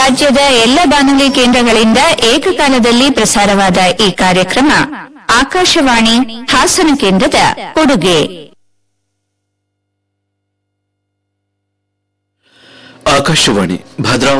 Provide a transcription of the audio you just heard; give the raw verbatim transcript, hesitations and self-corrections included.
ರಾಜ್ಯದ ಎಲ್ಲ ಬಾನುಲಿ ಕೇಂದ್ರಗಳಿಂದ ಏಕಕಾಲದಲ್ಲಿ ಪ್ರಸಾರವಾದ ಈ ಕಾರ್ಯಕ್ರಮ ಆಕಾಶವಾಣಿ ಹಾಸನ ಕೇಂದ್ರದ ಕೊಡುಗೆ. ಆಕಾಶವಾಣಿ ಭದ್ರಾ